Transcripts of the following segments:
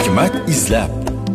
Hikmat izlab.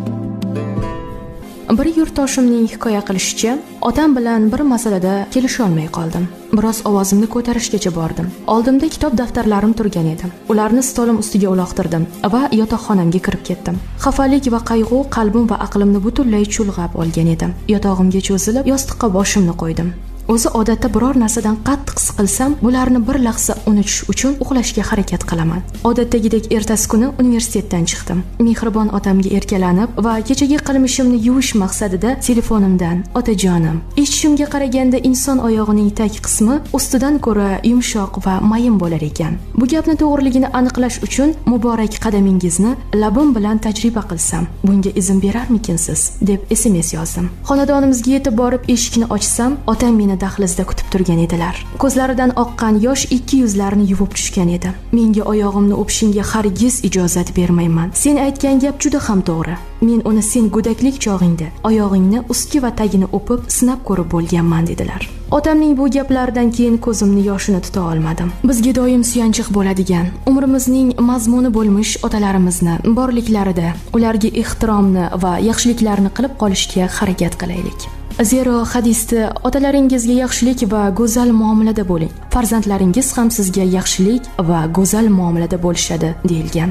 Bir yurtdoshimning hikoya qilishicha, otam bilan bir masalada kelisha olmay qoldim. Biroz ovozimni ko'tarishgacha bordim. Oldimda kitob daftarlarim turgan edi. Ularni stolim ustiga uloqtirdim va yotoqxonamga kirib ketdim. Xafalik va qayg'u qalbim va aqlimni butunlay chulg'ab olgan edi. Yotog'imga cho'zilib, yostiqqa boshimni qo'ydim. O'zi odatda biror narsadan qattiq siqilsam, bularni bir lahza unutish uchun uxlashga harakat qilaman. Odatdagidek ertasi kuni universitetdan chiqdim. Mehribon otamga erkalanib va kechagi qilmishimni yuvish maqsadida telefonimdan "Otajonim, eshitishimga qaraganda inson oyog'ining tag qismi ustidan ko'ra yumshoq va mayin bo'lar ekan. Bu gapni to'g'riligini aniqlash uchun muborak qadamingizni labim bilan tajriba qilsam, bunga izn berarmikinsiz?" deb SMS yozdim. Xonadonimizga yetib borib eshikni ochsam, otam meni dahlizda kutib turgan edilar. Ko'zlaridan oqqan yosh ikki yuzlarini yuvib tushgan edi. "Menga oyog'imni o'pishingga hargiz ijozat bermayman. Sen aytgan gap juda ham to'g'ri. Men uni sen go'daklik chog'ingda oyog'ingni ustki va tagini o'pib, sinab ko'rib bo'lganman", dedilar. Otamning bu gaplaridan keyin ko'zimni yoshini tuta olmadim. Bizga doim suyanchiq bo'ladigan, umrimizning mazmuni bo'lmish otalarimizni borliklarida ularga ehtiromni va yaxshiliklarni qilib qolishga harakat qilaylik. Zero hadisda otalaringizga yaxshilik va go'zal muomalada bo'ling. Farzandlaringiz ham sizga yaxshilik va go'zal muomalada bo'lishadi deyilgan.